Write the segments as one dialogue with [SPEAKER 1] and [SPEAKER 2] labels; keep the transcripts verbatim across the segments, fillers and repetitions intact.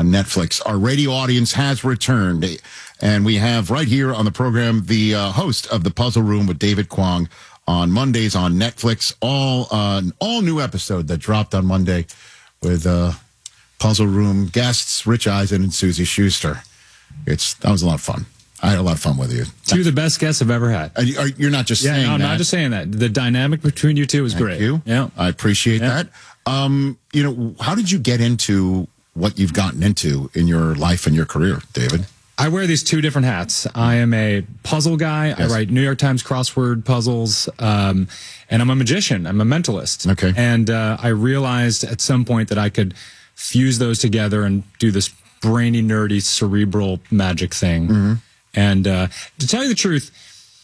[SPEAKER 1] on Netflix. Our radio audience has returned, and we have right here on the program the uh, host of The Puzzle Room with David Kwong on Mondays on Netflix. All uh, an all new episode that dropped on Monday with uh, Puzzle Room guests Rich Eisen and Susie Schuster. It's that was a lot of fun. I had a lot of fun with you.
[SPEAKER 2] Two of the best guests I've ever had.
[SPEAKER 1] And you- You're not just
[SPEAKER 2] Yeah,
[SPEAKER 1] saying
[SPEAKER 2] no, I'm
[SPEAKER 1] that.
[SPEAKER 2] not just saying that. The dynamic between you two was
[SPEAKER 1] Thank
[SPEAKER 2] great.
[SPEAKER 1] you.
[SPEAKER 2] Yeah.
[SPEAKER 1] I appreciate
[SPEAKER 2] Yeah.
[SPEAKER 1] that. Um, you know, how did you get into what you've gotten into in your life and your career, David?
[SPEAKER 2] I wear these two different hats. I am a puzzle guy.
[SPEAKER 1] Yes.
[SPEAKER 2] I write New York Times crossword puzzles, um, and I'm a magician. I'm a mentalist.
[SPEAKER 1] Okay.
[SPEAKER 2] And uh, I realized at some point that I could fuse those together and do this brainy, nerdy, cerebral magic thing.
[SPEAKER 1] Mm-hmm.
[SPEAKER 2] And uh, to tell you the truth,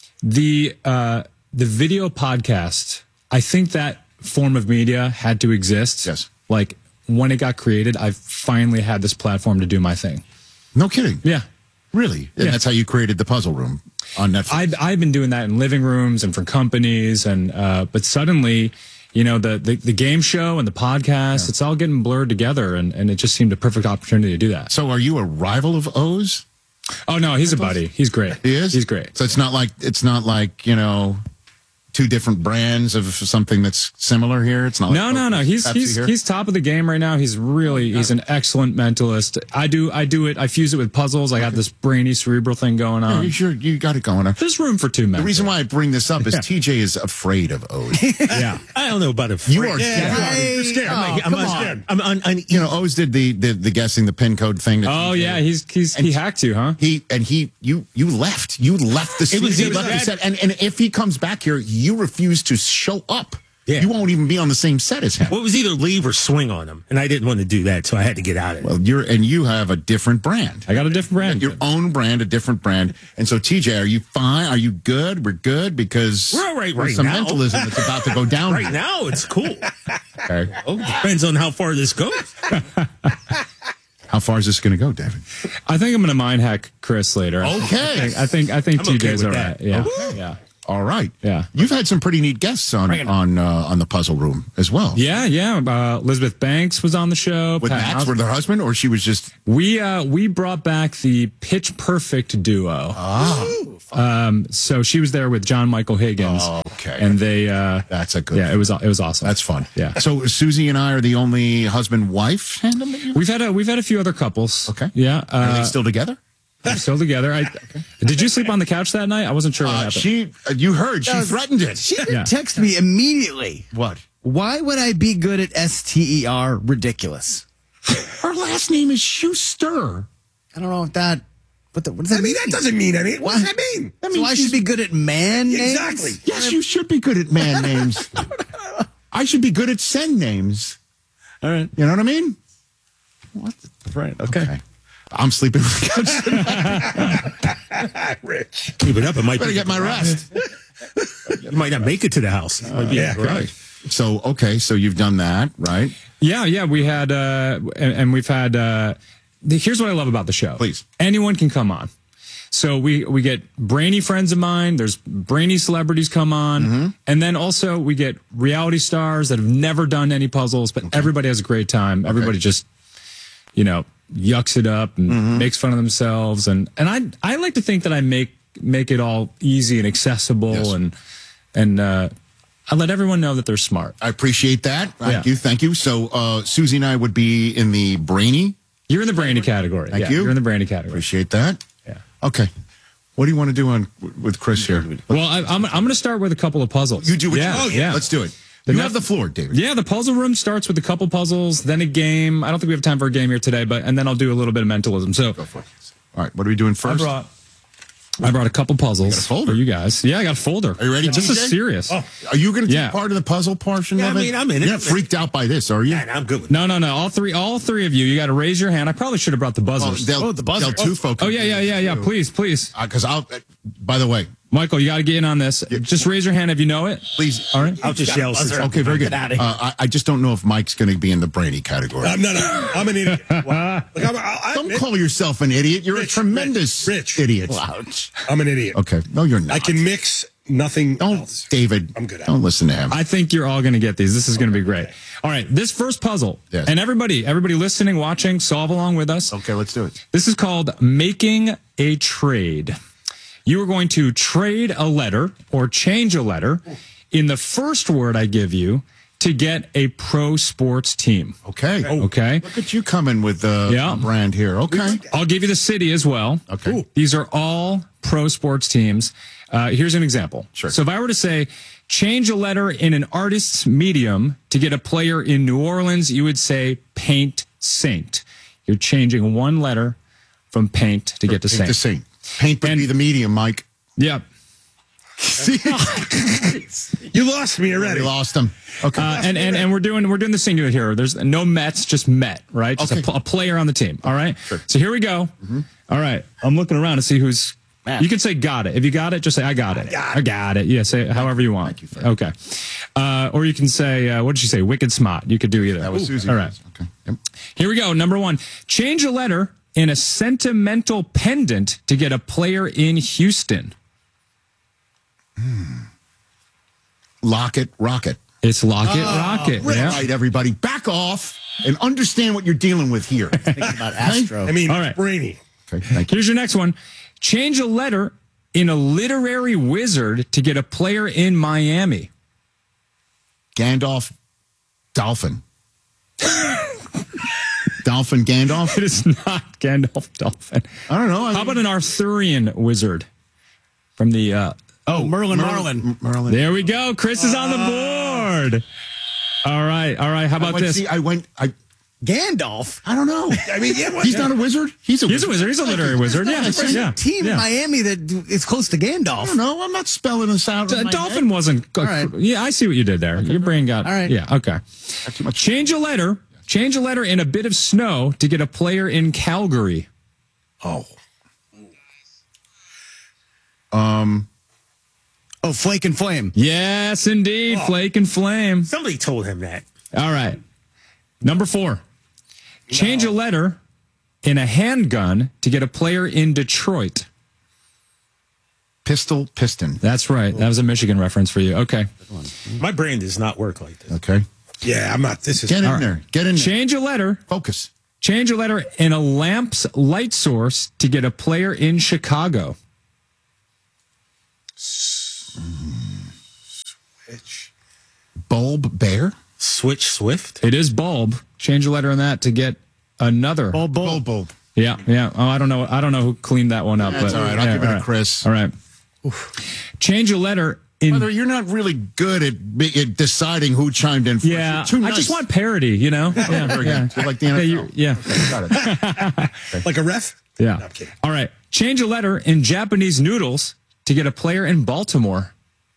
[SPEAKER 2] the uh, the video podcast, I think that form of media had to exist.
[SPEAKER 1] Yes.
[SPEAKER 2] Like when it got created, I finally had this platform to do my thing.
[SPEAKER 1] No kidding.
[SPEAKER 2] Yeah.
[SPEAKER 1] Really? And
[SPEAKER 2] Yeah.
[SPEAKER 1] that's how you created The Puzzle Room on Netflix?
[SPEAKER 2] I've, I've been doing that in living rooms and for companies. and uh, But suddenly, you know, the, the, the game show and the podcast,
[SPEAKER 1] Yeah.
[SPEAKER 2] it's all getting blurred together. And, and it just seemed a perfect opportunity to do that.
[SPEAKER 1] So are you a rival of O's?
[SPEAKER 2] Oh, no, he's a buddy. He's great.
[SPEAKER 1] He is?
[SPEAKER 2] He's great.
[SPEAKER 1] So it's not like, it's not like, you know, two different brands of something that's similar here? It's not like
[SPEAKER 2] No, no, no. He's
[SPEAKER 1] Pepsi
[SPEAKER 2] he's
[SPEAKER 1] here?
[SPEAKER 2] he's top of the game right now. He's really he's an excellent mentalist. I do I do it. I fuse it with puzzles. I got this brainy cerebral thing going
[SPEAKER 1] Yeah,
[SPEAKER 2] on.
[SPEAKER 1] you sure you got it going on.
[SPEAKER 2] There's room for two men.
[SPEAKER 1] The reason why I bring this up is
[SPEAKER 2] Yeah.
[SPEAKER 1] T J is afraid of O's.
[SPEAKER 2] yeah.
[SPEAKER 3] I don't know about a
[SPEAKER 1] You are
[SPEAKER 3] yeah,
[SPEAKER 1] scared.
[SPEAKER 3] I'm scared. I'm,
[SPEAKER 1] Oh,
[SPEAKER 3] like, I'm
[SPEAKER 1] come
[SPEAKER 3] scared.
[SPEAKER 1] on.
[SPEAKER 3] I'm on. on
[SPEAKER 1] You know, O's did the, the, the guessing the pin code thing. that
[SPEAKER 2] Oh
[SPEAKER 1] T J
[SPEAKER 2] yeah, he's he's he hacked you, huh?
[SPEAKER 1] He and he, you, you left. You left the set.
[SPEAKER 3] was-
[SPEAKER 1] you
[SPEAKER 3] it was
[SPEAKER 1] left the
[SPEAKER 3] bad.
[SPEAKER 1] set. And and if he comes back here, you refuse to show up.
[SPEAKER 3] Yeah.
[SPEAKER 1] You won't even be on the same set as him.
[SPEAKER 3] well, it was either leave or swing on him, and I didn't want to do that, so I had to get out of it.
[SPEAKER 1] Well, you're and you have a different brand.
[SPEAKER 2] I got a different brand.
[SPEAKER 1] Your own brand, a different brand. And so, T J, are you fine? Are you good? We're good because
[SPEAKER 3] We're all right
[SPEAKER 1] there's
[SPEAKER 3] right
[SPEAKER 1] some
[SPEAKER 3] now.
[SPEAKER 1] mentalism that's about to go down.
[SPEAKER 3] right now, it's cool.
[SPEAKER 1] Okay.
[SPEAKER 3] Oh, depends on how far this goes.
[SPEAKER 1] How far is this going to go, David?
[SPEAKER 2] I think I'm gonna mind hack Chris later.
[SPEAKER 1] Okay.
[SPEAKER 2] I think I think
[SPEAKER 3] I'm
[SPEAKER 2] T J's
[SPEAKER 3] okay
[SPEAKER 2] all
[SPEAKER 3] with
[SPEAKER 2] right.
[SPEAKER 3] that.
[SPEAKER 2] Yeah.
[SPEAKER 1] Okay.
[SPEAKER 2] Yeah.
[SPEAKER 1] All right.
[SPEAKER 2] Yeah.
[SPEAKER 1] You've had some pretty neat guests on
[SPEAKER 3] Bring it
[SPEAKER 1] on uh, on the Puzzle Room as well.
[SPEAKER 2] Yeah, yeah. Uh, Elizabeth Banks was on the show.
[SPEAKER 1] With
[SPEAKER 2] Pat
[SPEAKER 1] Max,
[SPEAKER 2] House-
[SPEAKER 1] with her husband, or she was just
[SPEAKER 2] We uh we brought back the Pitch Perfect duo.
[SPEAKER 1] ah.
[SPEAKER 2] Um, so she was there with John Michael Higgins.
[SPEAKER 1] Oh, okay.
[SPEAKER 2] And they uh
[SPEAKER 1] That's a good.
[SPEAKER 2] yeah, it was it was awesome.
[SPEAKER 1] That's fun.
[SPEAKER 2] Yeah.
[SPEAKER 1] So Susie and I are the only husband wife tandem. that you-
[SPEAKER 2] We've had a we've had a few other couples.
[SPEAKER 1] Okay.
[SPEAKER 2] Yeah.
[SPEAKER 1] Are
[SPEAKER 2] Uh,
[SPEAKER 1] they still together?
[SPEAKER 2] they're still together. I Did you sleep on the couch that night? I wasn't sure what
[SPEAKER 1] Uh,
[SPEAKER 2] happened.
[SPEAKER 1] she, uh, you heard, she
[SPEAKER 4] That was-
[SPEAKER 1] threatened it.
[SPEAKER 4] She did
[SPEAKER 2] Yeah.
[SPEAKER 4] text me immediately.
[SPEAKER 1] What?
[SPEAKER 4] Why would I be good at S T E R ridiculous?
[SPEAKER 1] Her last name is Schuster.
[SPEAKER 4] I don't know if that. What, the, what does that
[SPEAKER 5] I mean,
[SPEAKER 4] mean?
[SPEAKER 5] that doesn't mean anything. What does that mean?
[SPEAKER 1] That
[SPEAKER 4] So I should be good at man names?
[SPEAKER 5] Exactly.
[SPEAKER 1] Yes, you should be good at man names. I should be good at send names.
[SPEAKER 4] All right.
[SPEAKER 1] You know what I mean?
[SPEAKER 4] What? The, right. Okay.
[SPEAKER 1] Okay. I'm sleeping on the couch.
[SPEAKER 5] Rich.
[SPEAKER 3] Keep it up. It might
[SPEAKER 1] Better
[SPEAKER 3] be,
[SPEAKER 1] get my rest.
[SPEAKER 3] You might not make it to the house. It might be
[SPEAKER 5] yeah,
[SPEAKER 3] right.
[SPEAKER 1] So, okay, so you've done that, right?
[SPEAKER 2] Yeah, yeah, we had, uh, and, and we've had, uh, the, here's what I love about the show.
[SPEAKER 1] Please.
[SPEAKER 2] Anyone can come on. So we, we get brainy friends of mine, there's brainy celebrities come on,
[SPEAKER 1] Mm-hmm.
[SPEAKER 2] and then also we get reality stars that have never done any puzzles, but everybody has a great time. Everybody just, you know, yucks it up and
[SPEAKER 1] Mm-hmm.
[SPEAKER 2] makes fun of themselves. And, and I, I like to think that I make, make it all easy and accessible
[SPEAKER 1] Yes.
[SPEAKER 2] and, and, uh, I let everyone know that they're smart.
[SPEAKER 1] I appreciate that. Thank
[SPEAKER 2] Yeah.
[SPEAKER 1] you. Thank you. So, uh, Susie and I would be in the brainy.
[SPEAKER 2] You're in the brainy category.
[SPEAKER 1] Thank
[SPEAKER 2] yeah,
[SPEAKER 1] you.
[SPEAKER 2] You're in the brainy category.
[SPEAKER 1] Appreciate that.
[SPEAKER 2] Yeah.
[SPEAKER 1] Okay. What do you want to do on with Chris here?
[SPEAKER 2] Well, I, I'm I'm going to start with a couple of puzzles.
[SPEAKER 1] You do what
[SPEAKER 2] yeah,
[SPEAKER 1] you
[SPEAKER 2] yeah.
[SPEAKER 1] Let's do it.
[SPEAKER 2] The
[SPEAKER 1] you
[SPEAKER 2] nef-
[SPEAKER 1] have the floor, David.
[SPEAKER 2] Yeah, the puzzle room starts with a couple puzzles, then a game. I don't think we have time for a game here today, but and then I'll do a little bit of mentalism. So
[SPEAKER 1] Go for it. All right. What are we doing
[SPEAKER 2] I
[SPEAKER 1] first?
[SPEAKER 2] brought I brought a couple puzzles
[SPEAKER 1] got a folder?
[SPEAKER 2] for you guys. Yeah, I got a folder.
[SPEAKER 1] Are you ready,
[SPEAKER 2] Yeah, this
[SPEAKER 1] T J?
[SPEAKER 2] is serious.
[SPEAKER 1] Oh, are you going to take
[SPEAKER 2] Yeah.
[SPEAKER 1] part in the puzzle portion
[SPEAKER 3] Yeah,
[SPEAKER 1] of
[SPEAKER 3] I
[SPEAKER 1] it?
[SPEAKER 3] mean, I'm in it.
[SPEAKER 1] You're not freaked out by this, are you?
[SPEAKER 3] Yeah, I'm good with
[SPEAKER 2] No, no, no. All three, all three of you. You got to raise your hand. I probably should have brought the
[SPEAKER 1] Oh,
[SPEAKER 2] buzzers.
[SPEAKER 1] they'll,
[SPEAKER 4] Oh, the buzzer.
[SPEAKER 1] they'll two folks.
[SPEAKER 2] Oh yeah, yeah, yeah, yeah. Please, please,
[SPEAKER 1] Because I'll. Uh, by the way,
[SPEAKER 2] Michael, you got to get in on this. Just raise your hand if you know it.
[SPEAKER 1] please.
[SPEAKER 2] All right.
[SPEAKER 3] I'll just yell. since I'm-
[SPEAKER 1] Okay, very good.
[SPEAKER 4] Get outta
[SPEAKER 1] Uh,
[SPEAKER 4] here.
[SPEAKER 1] I, I just don't know if Mike's going to be in the brainy category.
[SPEAKER 5] I'm not. A, I'm an idiot. Look, I'm, I,
[SPEAKER 1] don't
[SPEAKER 5] I,
[SPEAKER 1] call yourself an idiot. You're
[SPEAKER 5] Rich,
[SPEAKER 1] a tremendous
[SPEAKER 5] Rich, Rich.
[SPEAKER 1] idiot.
[SPEAKER 5] I'm an idiot.
[SPEAKER 1] Okay. No, you're not.
[SPEAKER 5] I can mix nothing
[SPEAKER 1] Don't,
[SPEAKER 5] else.
[SPEAKER 1] David.
[SPEAKER 5] I'm good at
[SPEAKER 1] Don't
[SPEAKER 5] it.
[SPEAKER 1] listen to him.
[SPEAKER 2] I think you're all going to get these. This is going to be great. All right, this first puzzle,
[SPEAKER 1] Yes.
[SPEAKER 2] and everybody, everybody listening, watching, solve along with us.
[SPEAKER 1] Okay, let's do it.
[SPEAKER 2] This is called making a trade. You are going to trade a letter or change a letter in the first word I give you to get a pro sports team.
[SPEAKER 1] Okay.
[SPEAKER 2] Okay.
[SPEAKER 1] Look at you coming with the
[SPEAKER 2] Yeah.
[SPEAKER 1] brand here. Okay.
[SPEAKER 2] I'll give you the city as well.
[SPEAKER 1] Okay.
[SPEAKER 2] These are all pro sports teams. Uh, here's an example.
[SPEAKER 1] Sure.
[SPEAKER 2] So if I were to say, change a letter in an artist's medium to get a player in New Orleans, you would say Paint Saint. You're changing one letter from Paint to get to
[SPEAKER 1] Paint
[SPEAKER 2] Saint.
[SPEAKER 1] the Saint. Paint would
[SPEAKER 2] And-
[SPEAKER 1] be the medium, Mike.
[SPEAKER 2] Yep.
[SPEAKER 1] See?
[SPEAKER 5] You lost me already.
[SPEAKER 1] We lost him. Okay.
[SPEAKER 2] Uh, and, and and we're doing we're doing this thing to it here. There's no Mets, just Met, right? Just
[SPEAKER 1] Okay.
[SPEAKER 2] a, pl- a player on the team. All right. So here we go. All right. I'm looking around to see who's. You can say got it. If you got it, just say I got it.
[SPEAKER 5] got
[SPEAKER 2] I got it. Yeah, say it however you want.
[SPEAKER 1] Thank you, Fred.
[SPEAKER 2] Okay. Uh, or you can say uh, what did you say? Wicked smart. You could do either.
[SPEAKER 1] that was Susie.
[SPEAKER 2] All right.
[SPEAKER 1] Okay. Yep.
[SPEAKER 2] Here we go. Number one. Change a letter in a sentimental pendant to get a player in Houston.
[SPEAKER 1] Locket, rocket.
[SPEAKER 2] It's Locket Rocket.
[SPEAKER 1] All
[SPEAKER 2] Yeah.
[SPEAKER 1] right, everybody, back off and understand what you're dealing with here.
[SPEAKER 4] Thinking about Astro.
[SPEAKER 5] I mean,
[SPEAKER 2] All right.
[SPEAKER 5] brainy.
[SPEAKER 1] Okay, thank you.
[SPEAKER 2] Here's your next one. Change a letter in a literary wizard to get a player in Miami.
[SPEAKER 1] Gandalf, Dolphin. Dolphin, Gandalf?
[SPEAKER 2] It is not Gandalf Dolphin.
[SPEAKER 1] I don't know. I
[SPEAKER 2] How about an Arthurian wizard from the? Uh,
[SPEAKER 4] Oh, Merlin Marlin.
[SPEAKER 1] Merlin?
[SPEAKER 2] there we go. Chris is on the board. All right, all right. How
[SPEAKER 1] I
[SPEAKER 2] about
[SPEAKER 1] went,
[SPEAKER 2] this?
[SPEAKER 1] see, I went, I,
[SPEAKER 4] Gandalf.
[SPEAKER 1] I don't know.
[SPEAKER 5] I mean, yeah, what-
[SPEAKER 1] He's not a wizard. He's a
[SPEAKER 2] He's a wizard. He's a literary wizard. Yeah,
[SPEAKER 4] There's
[SPEAKER 2] yeah.
[SPEAKER 4] a team
[SPEAKER 2] yeah.
[SPEAKER 4] in Miami that is close to
[SPEAKER 1] I
[SPEAKER 4] Gandalf.
[SPEAKER 1] don't know. I'm not spelling this out.
[SPEAKER 2] D-
[SPEAKER 1] in my
[SPEAKER 2] Dolphin
[SPEAKER 1] head.
[SPEAKER 2] wasn't.
[SPEAKER 4] All right.
[SPEAKER 2] Yeah, I see what you did there. Your brain got.
[SPEAKER 4] All right.
[SPEAKER 2] Yeah. Okay.
[SPEAKER 1] Not too much.
[SPEAKER 2] Change a letter. Change a letter in a bit of snow to get a player in Calgary.
[SPEAKER 5] Oh.
[SPEAKER 1] Um,
[SPEAKER 4] Oh, Flake and Flame.
[SPEAKER 2] Yes, indeed. Flake and Flame.
[SPEAKER 3] Somebody told him that.
[SPEAKER 2] All right. Number four. Change a letter in a handgun to get a player in Detroit.
[SPEAKER 1] pistol, piston.
[SPEAKER 2] That's right. That was a Michigan reference for you. Okay.
[SPEAKER 3] My brain does not work like this.
[SPEAKER 1] Okay.
[SPEAKER 5] Yeah, I'm not. This is.
[SPEAKER 1] Get in
[SPEAKER 2] All
[SPEAKER 1] there. Get in there.
[SPEAKER 2] Change a letter.
[SPEAKER 1] Focus.
[SPEAKER 2] Change a letter in a lamp's light source to get a player in Chicago.
[SPEAKER 5] Switch.
[SPEAKER 1] Bulb, bear.
[SPEAKER 3] Switch Swift?
[SPEAKER 2] It is bulb. Change a letter in that to get another.
[SPEAKER 4] Oh,
[SPEAKER 1] Bulb, bulb.
[SPEAKER 2] Yeah, yeah. Oh, I don't know. I don't know who cleaned that one up.
[SPEAKER 1] That's
[SPEAKER 2] but
[SPEAKER 1] all right. I'll
[SPEAKER 2] yeah,
[SPEAKER 1] give it
[SPEAKER 2] all
[SPEAKER 1] to
[SPEAKER 2] right.
[SPEAKER 1] Chris.
[SPEAKER 2] All right. Change a letter in.
[SPEAKER 1] Brother, you're not really good at, at deciding who chimed in first.
[SPEAKER 2] Yeah,
[SPEAKER 1] You're too
[SPEAKER 2] I
[SPEAKER 1] nice.
[SPEAKER 2] just want parody. You know. Yeah,
[SPEAKER 1] Very
[SPEAKER 2] yeah.
[SPEAKER 1] good. You're like the N
[SPEAKER 2] Yeah,
[SPEAKER 1] F L.
[SPEAKER 2] you- yeah.
[SPEAKER 1] Got it.
[SPEAKER 5] Like a ref?
[SPEAKER 2] Yeah.
[SPEAKER 5] No, I'm kidding.
[SPEAKER 2] All right. Change a letter in Japanese noodles to get a player in Baltimore.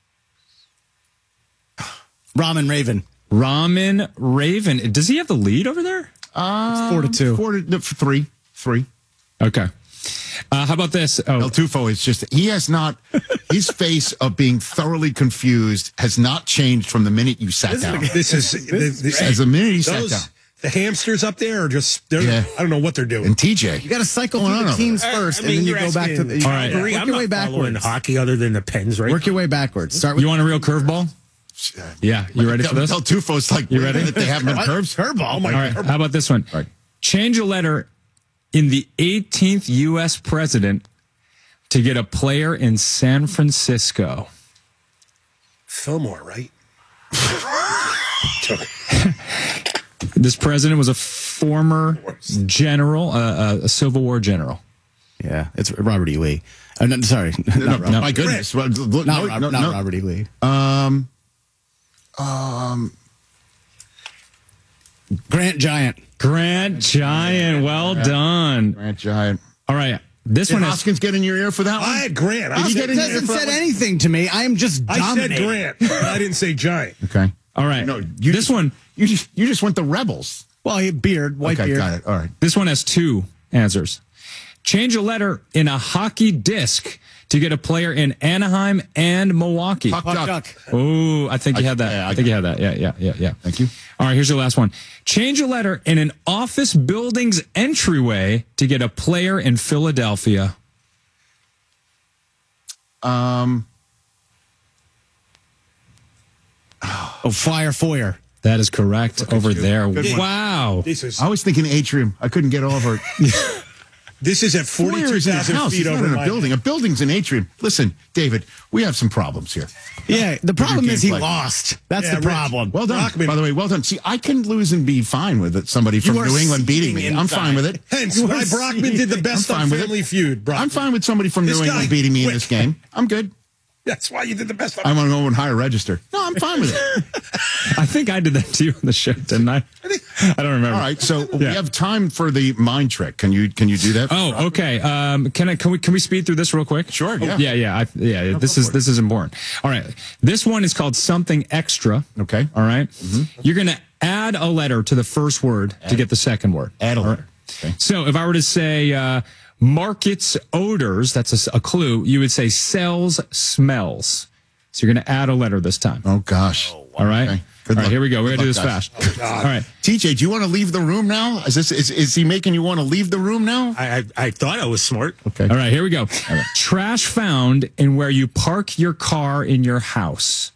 [SPEAKER 4] Ramen Raven.
[SPEAKER 2] Ramen Raven. Does he have the lead over there?
[SPEAKER 1] Um,
[SPEAKER 4] four to two.
[SPEAKER 1] Four to no, three. Three.
[SPEAKER 2] Okay. Uh, how about this? Oh,
[SPEAKER 1] El Tufo is just, he has not, his face of being thoroughly confused has not changed from the minute you sat down.
[SPEAKER 5] This is. this, this,
[SPEAKER 1] As the minute he sat
[SPEAKER 5] those,
[SPEAKER 1] down.
[SPEAKER 5] the hamsters up there are just. They're,
[SPEAKER 1] Yeah.
[SPEAKER 5] I don't know what they're doing.
[SPEAKER 1] And T J.
[SPEAKER 4] You got to cycle
[SPEAKER 1] What's
[SPEAKER 4] through
[SPEAKER 1] going
[SPEAKER 4] the
[SPEAKER 1] on
[SPEAKER 4] teams
[SPEAKER 3] I-
[SPEAKER 4] first,
[SPEAKER 3] I mean,
[SPEAKER 4] and then you
[SPEAKER 3] you're
[SPEAKER 4] go back to
[SPEAKER 3] asking
[SPEAKER 4] the.
[SPEAKER 2] All right.
[SPEAKER 3] Calgary.
[SPEAKER 4] Work
[SPEAKER 3] I'm
[SPEAKER 4] your
[SPEAKER 3] not
[SPEAKER 4] way
[SPEAKER 3] following
[SPEAKER 4] backwards.
[SPEAKER 3] hockey other than the Pens, right?
[SPEAKER 4] Work your way backwards. Start with
[SPEAKER 2] you want a real curveball? Yeah. You ready for this?
[SPEAKER 1] El Tufo's like,
[SPEAKER 2] You ready?
[SPEAKER 1] that they have him in
[SPEAKER 4] What?
[SPEAKER 1] curves?
[SPEAKER 4] curveball.
[SPEAKER 5] Oh my
[SPEAKER 2] All right.
[SPEAKER 5] God.
[SPEAKER 2] How about this one?
[SPEAKER 1] Right.
[SPEAKER 2] Change a letter in the eighteenth U S president to get a player in San Francisco.
[SPEAKER 5] Fillmore, right?
[SPEAKER 2] This president was a former general, uh, a Civil War general.
[SPEAKER 4] Yeah, it's Robert E. Lee. Uh, no, sorry, not,
[SPEAKER 1] No,
[SPEAKER 4] Robert,
[SPEAKER 1] my goodness. Well, look,
[SPEAKER 4] not,
[SPEAKER 1] no,
[SPEAKER 4] Robert,
[SPEAKER 1] no,
[SPEAKER 4] not
[SPEAKER 1] no.
[SPEAKER 4] Robert E. Lee.
[SPEAKER 1] Um, um,
[SPEAKER 4] Grant Giant.
[SPEAKER 2] Grant Giant. Well done.
[SPEAKER 1] Grant Giant.
[SPEAKER 2] All right. This
[SPEAKER 1] Did
[SPEAKER 2] one is.
[SPEAKER 1] Hoskins get in your ear for that one?
[SPEAKER 5] I had Grant. I
[SPEAKER 1] Did he
[SPEAKER 5] said,
[SPEAKER 1] get in
[SPEAKER 4] It
[SPEAKER 1] your ear
[SPEAKER 4] hasn't
[SPEAKER 1] for that
[SPEAKER 4] said
[SPEAKER 1] one?
[SPEAKER 4] anything to me. I am just
[SPEAKER 5] I said
[SPEAKER 4] dominating.
[SPEAKER 5] Grant. but I didn't say Giant.
[SPEAKER 1] Okay.
[SPEAKER 2] All right.
[SPEAKER 1] No, you
[SPEAKER 2] this
[SPEAKER 1] just,
[SPEAKER 2] one.
[SPEAKER 1] You just you just went the Rebels.
[SPEAKER 4] Well, he beard, white
[SPEAKER 1] Okay,
[SPEAKER 4] beard.
[SPEAKER 1] got it. All right.
[SPEAKER 2] This one has two answers. Change a letter in a hockey disc to get a player in Anaheim and Milwaukee.
[SPEAKER 1] Puck
[SPEAKER 4] Puck
[SPEAKER 1] duck.
[SPEAKER 4] duck.
[SPEAKER 2] Oh, I think you had that.
[SPEAKER 1] yeah, I
[SPEAKER 2] I think you had that. Yeah, yeah, yeah, yeah.
[SPEAKER 1] Thank you.
[SPEAKER 2] All right, here's your last one. Change a letter in an office building's entryway to get a player in Philadelphia.
[SPEAKER 1] Um,
[SPEAKER 4] Oh, Fire Foyer.
[SPEAKER 2] That is correct over there.
[SPEAKER 5] Good one.
[SPEAKER 2] Wow.
[SPEAKER 5] This is
[SPEAKER 1] I was thinking atrium. I couldn't get over it.
[SPEAKER 5] this is at
[SPEAKER 1] Foyer
[SPEAKER 5] forty-two
[SPEAKER 1] is in a
[SPEAKER 5] thousand
[SPEAKER 1] house.
[SPEAKER 5] feet
[SPEAKER 1] It's not
[SPEAKER 5] over
[SPEAKER 1] in a
[SPEAKER 5] my
[SPEAKER 1] building. A building's an atrium. Listen, David, we have some problems here.
[SPEAKER 4] Yeah, the problem
[SPEAKER 1] your
[SPEAKER 4] is he
[SPEAKER 1] gameplay.
[SPEAKER 4] lost. That's
[SPEAKER 5] Yeah,
[SPEAKER 4] the
[SPEAKER 5] Rich.
[SPEAKER 4] problem.
[SPEAKER 1] Well done.
[SPEAKER 5] Brockman.
[SPEAKER 1] By the way, well done. See, I can lose and be fine with it. Somebody from
[SPEAKER 4] are
[SPEAKER 1] New England beating me.
[SPEAKER 4] seething
[SPEAKER 1] I'm
[SPEAKER 4] inside.
[SPEAKER 1] fine with it.
[SPEAKER 5] Hence
[SPEAKER 4] You
[SPEAKER 5] why
[SPEAKER 4] are
[SPEAKER 5] Brockman did the
[SPEAKER 4] seething.
[SPEAKER 5] best
[SPEAKER 1] I'm
[SPEAKER 5] on
[SPEAKER 1] fine with it.
[SPEAKER 5] Family Feud. Brockman.
[SPEAKER 1] I'm fine with somebody from
[SPEAKER 5] This
[SPEAKER 1] New
[SPEAKER 5] guy
[SPEAKER 1] England beating me in
[SPEAKER 5] quit.
[SPEAKER 1] this game. I'm good.
[SPEAKER 5] That's why you did the best on
[SPEAKER 1] I'm going to go and hire register. No, I'm fine with it.
[SPEAKER 2] I think I did that to you on the show, didn't I? I don't remember.
[SPEAKER 1] All right, so we
[SPEAKER 2] Yeah.
[SPEAKER 1] have time for the mind trick. Can you can you do that?
[SPEAKER 2] Oh, okay. Um, can I? Can we? Can we speed through this real quick?
[SPEAKER 1] Sure, yeah.
[SPEAKER 2] Yeah, yeah. I, yeah. This is this is important. All right. This one is called something extra.
[SPEAKER 1] Okay.
[SPEAKER 2] All right? You're going to add a letter to the first word to get the second word.
[SPEAKER 1] Add a
[SPEAKER 2] All right?
[SPEAKER 1] letter. Okay.
[SPEAKER 2] So if I were to say uh, markets odors, that's a, s- a clue. You would say sells smells. So you're going to add a letter this time.
[SPEAKER 1] Oh gosh.
[SPEAKER 2] All right.
[SPEAKER 1] Okay. Good
[SPEAKER 2] All right.
[SPEAKER 1] luck.
[SPEAKER 2] Here we go. We're
[SPEAKER 1] Good
[SPEAKER 2] going to do
[SPEAKER 1] luck,
[SPEAKER 2] this
[SPEAKER 1] guys.
[SPEAKER 2] fast. All right.
[SPEAKER 1] T J, do you want to leave the room now? Is this is, is he making you want to leave the room now?
[SPEAKER 3] I, I I thought I was smart.
[SPEAKER 1] Okay.
[SPEAKER 2] All right. Here we go. Trash found in where you park your car in your house.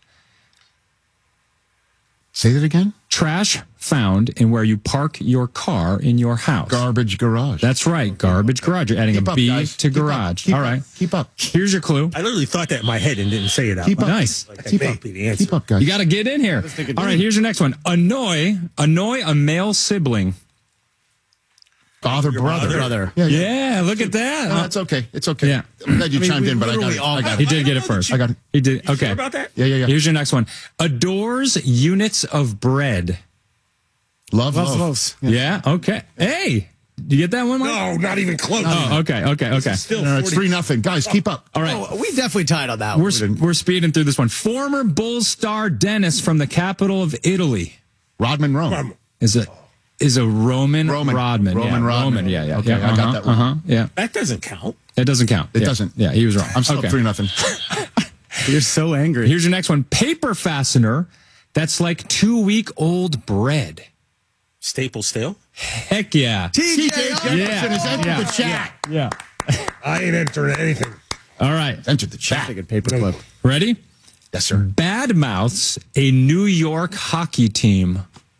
[SPEAKER 1] Say that again.
[SPEAKER 2] Trash found in where you park your car in your house.
[SPEAKER 1] Garbage garage.
[SPEAKER 2] That's right. Garbage garage. You're adding
[SPEAKER 1] Keep
[SPEAKER 2] a
[SPEAKER 1] up,
[SPEAKER 2] B
[SPEAKER 1] guys.
[SPEAKER 2] to
[SPEAKER 1] Keep up.
[SPEAKER 2] garage.
[SPEAKER 1] Keep
[SPEAKER 2] All
[SPEAKER 1] up.
[SPEAKER 2] right.
[SPEAKER 1] Keep up.
[SPEAKER 2] Here's your clue.
[SPEAKER 3] I literally thought that in my head and didn't say it out
[SPEAKER 1] Keep
[SPEAKER 3] loud.
[SPEAKER 1] up.
[SPEAKER 2] Nice.
[SPEAKER 3] Like that
[SPEAKER 1] Keep
[SPEAKER 3] may
[SPEAKER 1] up.
[SPEAKER 3] be the answer.
[SPEAKER 1] Keep up, guys.
[SPEAKER 2] You got to get in here. All right. Here's your next one. Annoy. Annoy a male sibling.
[SPEAKER 1] Father, brother.
[SPEAKER 4] brother.
[SPEAKER 1] Yeah, yeah.
[SPEAKER 2] Yeah. Look at that.
[SPEAKER 1] No, that's okay. It's okay.
[SPEAKER 2] Yeah.
[SPEAKER 1] I'm glad you
[SPEAKER 4] I mean,
[SPEAKER 1] chimed
[SPEAKER 4] we
[SPEAKER 1] in, but I got
[SPEAKER 4] literally
[SPEAKER 1] it.
[SPEAKER 4] all
[SPEAKER 1] I got
[SPEAKER 2] He
[SPEAKER 1] it.
[SPEAKER 2] did get it first.
[SPEAKER 1] I got it.
[SPEAKER 2] He did. Okay.
[SPEAKER 3] Sure about that?
[SPEAKER 1] Yeah, yeah, yeah.
[SPEAKER 2] Here's your next one. Adores units of bread.
[SPEAKER 1] Love,
[SPEAKER 4] Loves
[SPEAKER 1] love.
[SPEAKER 4] loaves.
[SPEAKER 2] Yeah. Okay. Hey. Did you get that one, Mike?
[SPEAKER 5] No, not even close.
[SPEAKER 2] Oh, okay. Okay. Okay.
[SPEAKER 5] Still
[SPEAKER 1] No, it's
[SPEAKER 5] forty.
[SPEAKER 1] three nothing. Guys, keep up.
[SPEAKER 2] All right.
[SPEAKER 4] Oh, we definitely tied on that
[SPEAKER 2] We're,
[SPEAKER 4] one.
[SPEAKER 2] we're speeding through this one. Former Bulls star Dennis from the capital of Italy
[SPEAKER 1] Rodman Rome.
[SPEAKER 5] Um,
[SPEAKER 2] is a is a Roman,
[SPEAKER 1] Roman.
[SPEAKER 2] Rodman.
[SPEAKER 1] Roman
[SPEAKER 2] yeah,
[SPEAKER 1] Rodman.
[SPEAKER 2] Roman. Yeah, yeah.
[SPEAKER 1] Okay,
[SPEAKER 2] yeah.
[SPEAKER 1] I got
[SPEAKER 2] uh-huh,
[SPEAKER 1] that one.
[SPEAKER 2] Uh-huh. Yeah.
[SPEAKER 3] That doesn't count.
[SPEAKER 2] It doesn't count.
[SPEAKER 1] It
[SPEAKER 2] Yeah.
[SPEAKER 1] doesn't.
[SPEAKER 2] Yeah, he was wrong.
[SPEAKER 1] I'm still
[SPEAKER 2] okay.
[SPEAKER 1] up three nothing.
[SPEAKER 4] You're so angry.
[SPEAKER 2] Here's your next one. Paper fastener that's like two week old bread.
[SPEAKER 3] Staple stale.
[SPEAKER 2] Heck yeah.
[SPEAKER 1] T J Jefferson
[SPEAKER 2] Yeah.
[SPEAKER 1] has entered
[SPEAKER 2] Yeah.
[SPEAKER 1] the chat.
[SPEAKER 2] Yeah.
[SPEAKER 1] Uh,
[SPEAKER 5] I ain't entering anything.
[SPEAKER 2] All right.
[SPEAKER 1] Entered the chat.
[SPEAKER 4] Take a paperclip.
[SPEAKER 2] Ready?
[SPEAKER 1] Yes, sir.
[SPEAKER 2] Badmouths a New York hockey team.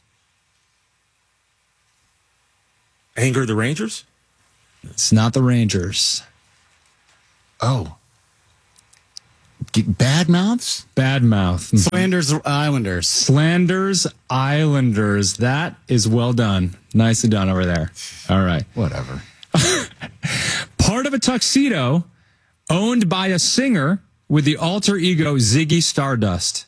[SPEAKER 3] Anger the Rangers.
[SPEAKER 2] It's not the Rangers.
[SPEAKER 1] Oh. Get bad mouths?
[SPEAKER 2] Badmouth.
[SPEAKER 4] Flanders Islanders.
[SPEAKER 2] Slanders Islanders. That is well done. Nicely done over there. All right.
[SPEAKER 1] Whatever.
[SPEAKER 2] Part of a tuxedo owned by a singer with the alter ego Ziggy Stardust.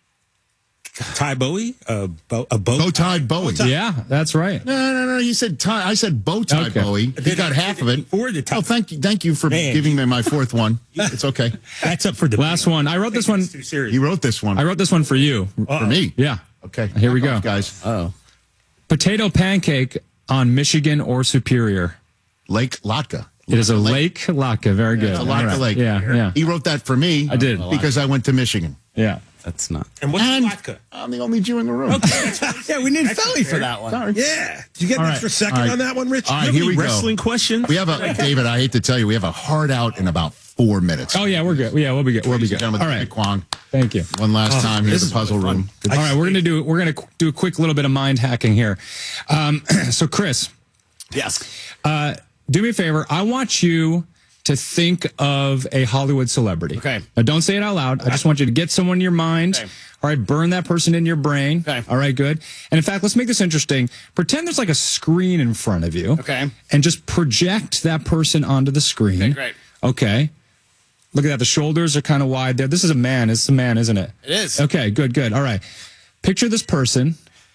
[SPEAKER 3] Ty Bowie. A bo- a bow.
[SPEAKER 1] Bow tie Bowie.
[SPEAKER 2] Yeah, that's right.
[SPEAKER 1] No, no, no. You said tie. I said bow tie
[SPEAKER 2] Okay.
[SPEAKER 1] Bowie. You got half of it.
[SPEAKER 3] Or the
[SPEAKER 1] Oh, thank you. Thank you for
[SPEAKER 3] Man.
[SPEAKER 1] giving me my fourth one. It's okay.
[SPEAKER 3] That's up for the
[SPEAKER 2] Last one. I wrote this one.
[SPEAKER 3] Too serious.
[SPEAKER 1] You wrote this one
[SPEAKER 2] I wrote this one for you.
[SPEAKER 1] for me.
[SPEAKER 2] Yeah.
[SPEAKER 1] Okay.
[SPEAKER 2] Here we
[SPEAKER 1] Back
[SPEAKER 2] go.
[SPEAKER 1] off, guys.
[SPEAKER 4] Oh.
[SPEAKER 2] Potato pancake on Michigan or Superior.
[SPEAKER 1] Lake Latka.
[SPEAKER 2] It is a lake Latka. Very good.
[SPEAKER 1] It's a
[SPEAKER 2] All
[SPEAKER 1] Latka
[SPEAKER 2] right.
[SPEAKER 1] Lake.
[SPEAKER 2] Yeah, yeah,
[SPEAKER 1] He wrote that for me.
[SPEAKER 2] I did.
[SPEAKER 1] because I went to Michigan.
[SPEAKER 2] yeah.
[SPEAKER 4] That's not.
[SPEAKER 3] And what's
[SPEAKER 1] And
[SPEAKER 3] the vodka?
[SPEAKER 1] I'm the only Jew in the room.
[SPEAKER 4] Yeah, we need Philly for that one.
[SPEAKER 1] Sorry.
[SPEAKER 5] Yeah. Did you get an
[SPEAKER 2] All
[SPEAKER 5] extra
[SPEAKER 2] right.
[SPEAKER 5] second
[SPEAKER 1] All right.
[SPEAKER 5] on that one, Rich?
[SPEAKER 1] All right,
[SPEAKER 3] You have
[SPEAKER 1] here
[SPEAKER 3] any
[SPEAKER 1] we go.
[SPEAKER 3] wrestling questions?
[SPEAKER 1] We have a David. I hate to tell you, we have a hard out in about four minutes.
[SPEAKER 2] Oh yeah, we're good. Yeah, we'll be good. We'll be
[SPEAKER 1] Ladies and
[SPEAKER 2] good.
[SPEAKER 1] gentlemen,
[SPEAKER 2] All
[SPEAKER 1] David
[SPEAKER 2] right.
[SPEAKER 1] Kwong.
[SPEAKER 2] Thank you.
[SPEAKER 1] One last time here at
[SPEAKER 4] this
[SPEAKER 1] the
[SPEAKER 4] is
[SPEAKER 1] puzzle
[SPEAKER 4] really
[SPEAKER 1] room.
[SPEAKER 2] All right, we're gonna do we're gonna do a quick little bit of mind hacking here. Um, so Chris,
[SPEAKER 4] Yes.
[SPEAKER 2] uh, do me a favor. I want you to think of a Hollywood celebrity.
[SPEAKER 4] Okay.
[SPEAKER 2] Now, don't say it out loud. I just want you to get someone in your mind.
[SPEAKER 4] Okay.
[SPEAKER 2] All right, burn that person in your brain.
[SPEAKER 4] Okay.
[SPEAKER 2] All right, good. And in fact, let's make this interesting. Pretend there's like a screen in front of you.
[SPEAKER 4] Okay.
[SPEAKER 2] And just project that person onto the screen.
[SPEAKER 4] Okay, great.
[SPEAKER 2] Okay. Look at that. The shoulders are kind of wide there. This is a man. It's a man, isn't it?
[SPEAKER 4] It is.
[SPEAKER 2] Okay, good, good. All right. Picture this person.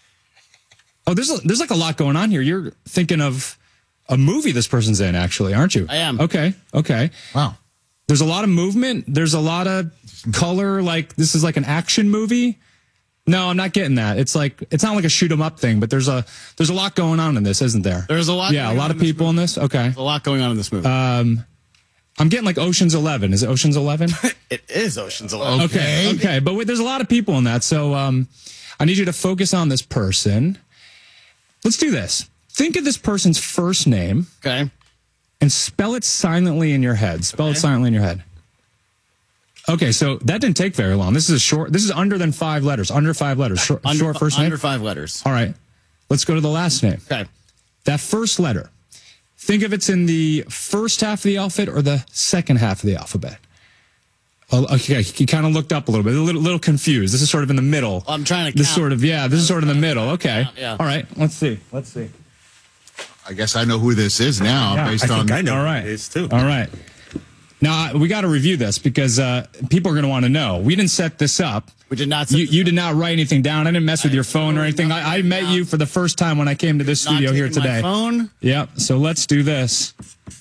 [SPEAKER 2] Oh, there's a, there's like a lot going on here. You're thinking of a movie this person's in, actually, aren't you?
[SPEAKER 4] I am.
[SPEAKER 2] Okay, okay.
[SPEAKER 1] Wow.
[SPEAKER 2] There's a lot of movement. There's a lot of color. Like this is like an action movie. No, I'm not getting that. It's like it's not like a shoot 'em up thing, but there's a there's a lot going on in this, isn't there?
[SPEAKER 4] There's a lot
[SPEAKER 2] Yeah, a
[SPEAKER 4] going
[SPEAKER 2] lot
[SPEAKER 4] on
[SPEAKER 2] of
[SPEAKER 4] in this
[SPEAKER 2] people in this. Okay.
[SPEAKER 4] There's a lot going on in this movie.
[SPEAKER 2] I'm getting like Ocean's Eleven. Is it Ocean's Eleven?
[SPEAKER 4] it is Ocean's Eleven.
[SPEAKER 2] Okay. Okay. But wait, there's a lot of people in that. So um, I need you to focus on this person. Let's do this. Think of this person's first name
[SPEAKER 4] Okay.
[SPEAKER 2] and spell it silently in your head. Spell it silently in your head. Okay, so that didn't take very long. This is a short. This is under than five letters. Under five letters. Short,
[SPEAKER 4] Under,
[SPEAKER 2] short first name.
[SPEAKER 4] under five letters.
[SPEAKER 2] All right. Let's go to the last name.
[SPEAKER 4] Okay.
[SPEAKER 2] That first letter. Think of it's in the first half of the alphabet or the second half of the alphabet. Oh, okay, he kind of looked up a little bit, a little, little confused. This is sort of in the middle.
[SPEAKER 4] I'm trying to
[SPEAKER 2] This
[SPEAKER 4] count.
[SPEAKER 2] sort of, yeah, this is sort of in the middle. Okay.
[SPEAKER 4] Yeah.
[SPEAKER 2] All right. Let's see. Let's see.
[SPEAKER 1] I guess I know who this is now,
[SPEAKER 2] Yeah,
[SPEAKER 1] based
[SPEAKER 3] I
[SPEAKER 1] on.
[SPEAKER 3] think I know
[SPEAKER 2] All
[SPEAKER 3] who
[SPEAKER 2] right.
[SPEAKER 3] it is, too.
[SPEAKER 2] All right. Now, we got to review this because uh, people are going to want to know. We didn't set this up.
[SPEAKER 4] We did not set
[SPEAKER 2] You,
[SPEAKER 4] this
[SPEAKER 2] you
[SPEAKER 4] up.
[SPEAKER 2] did not write anything down. I didn't mess with your phone or anything. I, I met you for the first time when I came to this
[SPEAKER 4] Not
[SPEAKER 2] studio here
[SPEAKER 4] taking my
[SPEAKER 2] today.
[SPEAKER 4] phone.
[SPEAKER 2] Yep. So let's do this.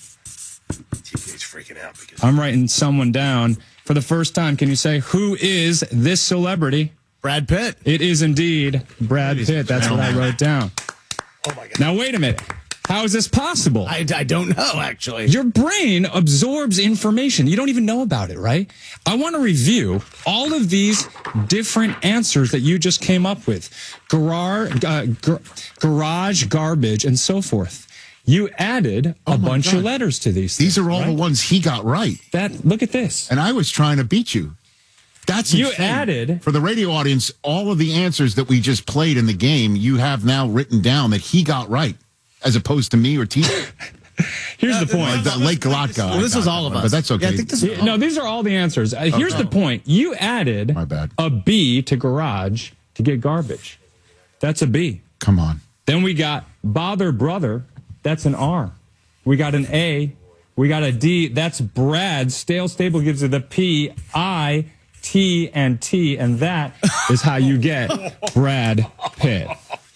[SPEAKER 5] T J's freaking out because
[SPEAKER 2] I'm writing someone down for the first time. Can you say, who is this celebrity?
[SPEAKER 4] Brad Pitt.
[SPEAKER 2] It is indeed Brad Pitt. That's what I wrote down.
[SPEAKER 5] oh my god.
[SPEAKER 2] Now, wait a minute. How is this possible?
[SPEAKER 4] I, I don't know, actually.
[SPEAKER 2] Your brain absorbs information. You don't even know about it, right? I want to review all of these different answers that you just came up with. Garage, uh, gar- garage, garbage, and so forth. You added a
[SPEAKER 1] Oh my
[SPEAKER 2] bunch
[SPEAKER 1] God.
[SPEAKER 2] of letters to these.
[SPEAKER 1] These
[SPEAKER 2] things,
[SPEAKER 1] are all
[SPEAKER 2] right?
[SPEAKER 1] the ones he got right.
[SPEAKER 2] That, look at this.
[SPEAKER 1] And I was trying to beat you. That's
[SPEAKER 2] You
[SPEAKER 1] insane.
[SPEAKER 2] added-
[SPEAKER 1] For the radio audience, all of the answers that we just played in the game, you have now written down that he got right, as opposed to me or T.
[SPEAKER 2] Here's the point.
[SPEAKER 1] the Lake Galot guy.
[SPEAKER 4] Well, this
[SPEAKER 1] got
[SPEAKER 4] was all
[SPEAKER 1] that
[SPEAKER 4] of
[SPEAKER 1] one,
[SPEAKER 4] us.
[SPEAKER 1] But that's okay.
[SPEAKER 4] Yeah, I think this is
[SPEAKER 2] Yeah, No, these are all the answers. Uh, here's the point. You added
[SPEAKER 1] My bad.
[SPEAKER 2] a B to garage to get garbage. That's a B.
[SPEAKER 1] Come on.
[SPEAKER 2] Then we got bother brother. That's an R. We got an A. We got a D. That's Brad. Stale Stable gives you the P, I, T, and T. And that is how you get Brad Pitt.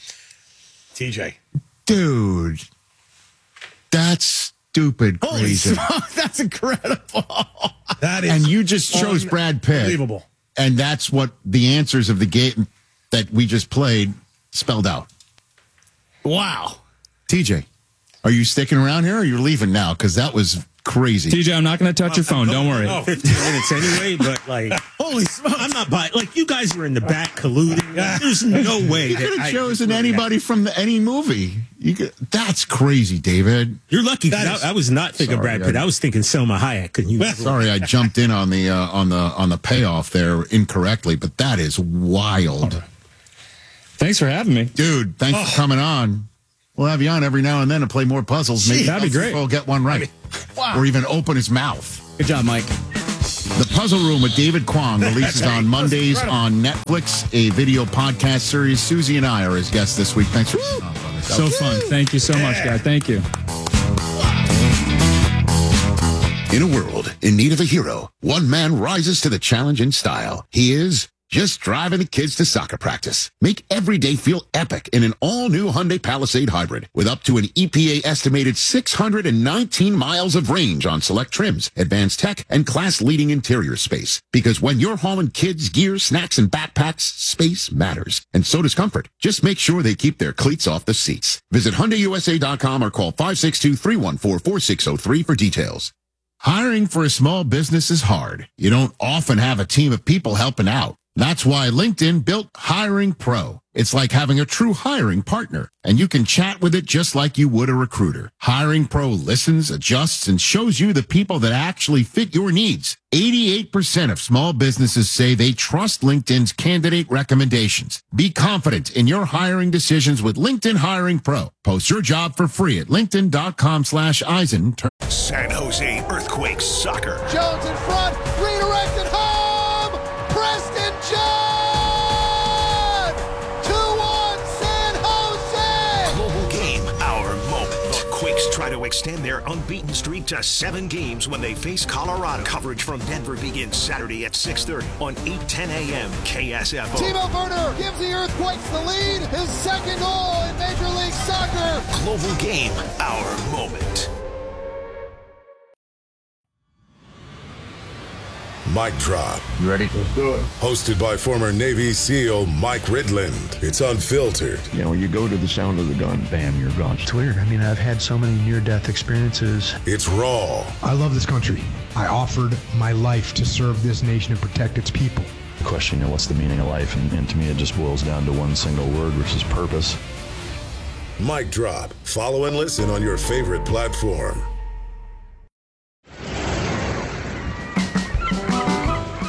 [SPEAKER 5] T J.
[SPEAKER 1] Dude. That's stupid
[SPEAKER 4] Holy
[SPEAKER 1] crazy.
[SPEAKER 4] smoke, that's incredible.
[SPEAKER 5] That is
[SPEAKER 1] And you just chose Brad Pitt.
[SPEAKER 5] unbelievable.
[SPEAKER 1] And that's what the answers of the game that we just played spelled out.
[SPEAKER 4] Wow.
[SPEAKER 1] T J, are you sticking around here or you're leaving now? Because that was crazy.
[SPEAKER 2] T J, I'm not going to touch your phone. Don't worry.
[SPEAKER 3] Oh, fifteen minutes anyway, but like,
[SPEAKER 4] Holy smoke.
[SPEAKER 3] I'm not buying. Like, you guys were in the back colluding. Like, there's no way
[SPEAKER 1] You
[SPEAKER 3] that
[SPEAKER 1] could have
[SPEAKER 3] I-
[SPEAKER 1] chosen anybody from the, any movie. You could, that's crazy, David.
[SPEAKER 3] You're lucky. 'cause
[SPEAKER 5] That is-
[SPEAKER 3] I, I was not thinking
[SPEAKER 1] Sorry,
[SPEAKER 3] Brad Pitt.
[SPEAKER 1] I-
[SPEAKER 3] I was thinking Selma Hayek. Couldn't you?
[SPEAKER 1] Sorry, I jumped in on the uh, on the on the payoff there incorrectly, but that is wild,
[SPEAKER 2] Thanks for having me.
[SPEAKER 1] dude. Thanks for coming on. We'll have you on every now and then to play more puzzles. Maybe
[SPEAKER 2] That'd be great.
[SPEAKER 1] We'll get one right, or even open his mouth.
[SPEAKER 4] Good job, Mike.
[SPEAKER 1] The Puzzle Room with David Kwong releases on Mondays on Netflix, a video podcast series. Susie and I are his guests this week. Thanks for coming on, brother.
[SPEAKER 2] So fun. Thank you so much, guys. Thank you.
[SPEAKER 1] In a world in need of a hero, one man rises to the challenge in style. He is just driving the kids to soccer practice. Make every day feel epic in an all-new Hyundai Palisade Hybrid with up to an E P A estimated six hundred nineteen miles of range on select trims, advanced tech, and class-leading interior space. Because when you're hauling kids, gear, snacks, and backpacks, space matters. And so does comfort. Just make sure they keep their cleats off the seats. Visit Hyundai U S A dot com or call five six two, three one four, four six zero three for details. Hiring for a small business is hard. You don't often have a team of people helping out. That's why LinkedIn built Hiring Pro. It's like having a true hiring partner, and you can chat with it just like you would a recruiter. Hiring Pro listens, adjusts, and shows you the people that actually fit your needs. eighty-eight percent of small businesses say they trust LinkedIn's candidate recommendations. Be confident in your hiring decisions with LinkedIn Hiring Pro. Post your job for free at linkedin.com slash Eisen.
[SPEAKER 6] San Jose Earthquakes soccer.
[SPEAKER 7] Jones in front, redirected home! Preston John! two one San Jose!
[SPEAKER 6] Global game, our moment. The Quakes try to extend their unbeaten streak to seven games when they face Colorado. Coverage from Denver begins Saturday at six thirty on eight ten a.m. K S F O.
[SPEAKER 7] Timo Werner gives the Earthquakes the lead, his second goal in Major League Soccer.
[SPEAKER 6] Global game, our moment.
[SPEAKER 8] Mic Drop.
[SPEAKER 9] You ready? Let's do it.
[SPEAKER 8] Hosted by former Navy SEAL Mike Ridland. It's unfiltered.
[SPEAKER 9] You know, when you go to the sound of the gun, bam, you're gone.
[SPEAKER 10] It's weird. I mean, I've had so many near-death experiences.
[SPEAKER 8] It's raw.
[SPEAKER 11] I love this country. I offered my life to serve this nation and protect its people.
[SPEAKER 9] The question, you know, what's the meaning of life? And, and to me, it just boils down to one single word, which is purpose.
[SPEAKER 8] Mic Drop. Follow and listen on your favorite platform.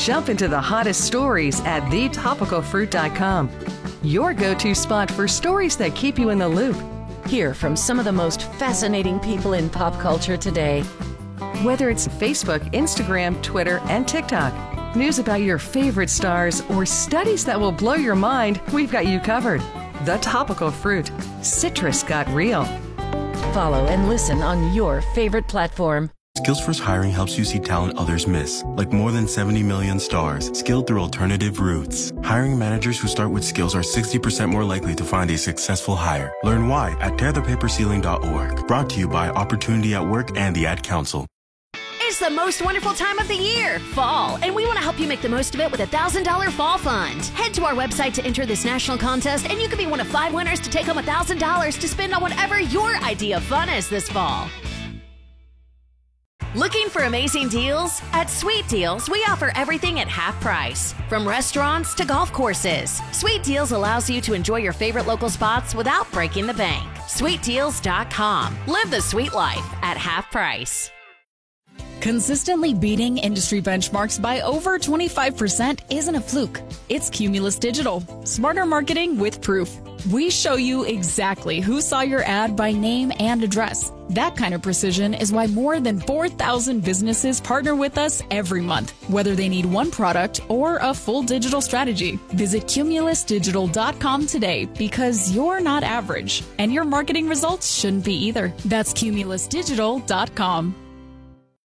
[SPEAKER 12] Jump into the hottest stories at the topical fruit dot com. Your go-to spot for stories that keep you in the loop.
[SPEAKER 13] Hear from some of the most fascinating people in pop culture today.
[SPEAKER 12] Whether it's Facebook, Instagram, Twitter, and TikTok, news about your favorite stars, or studies that will blow your mind, we've got you covered. The Topical Fruit. Citrus got real.
[SPEAKER 13] Follow and listen on your favorite platform.
[SPEAKER 14] SkillsFirst Hiring helps you see talent others miss, like more than seventy million stars, skilled through alternative routes. Hiring managers who start with skills are sixty percent more likely to find a successful hire. Learn why at tear the paper ceiling dot org. Brought to you by Opportunity at Work and the Ad Council.
[SPEAKER 15] It's the most wonderful time of the year, fall, and we want to help you make the most of it with a one thousand dollars Fall Fund. Head to our website to enter this national contest, and you can be one of five winners to take home one thousand dollars to spend on whatever your idea of fun is this fall. Looking for amazing deals? At Sweet Deals, we offer everything at half price. From restaurants to golf courses, Sweet Deals allows you to enjoy your favorite local spots without breaking the bank. sweet deals dot com. Live the sweet life at half price.
[SPEAKER 16] Consistently beating industry benchmarks by over twenty-five percent isn't a fluke. It's Cumulus Digital. Smarter marketing with proof. We show you exactly who saw your ad by name and address. That kind of precision is why more than four thousand businesses partner with us every month, whether they need one product or a full digital strategy. Visit cumulus digital dot com today, because you're not average, and your marketing results shouldn't be either. That's cumulus digital dot com.